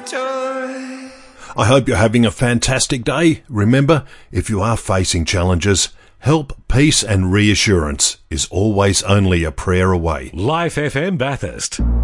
joy. I hope you're having a fantastic day. Remember, if you are facing challenges, help, peace and reassurance is always only a prayer away. Life FM Bathurst.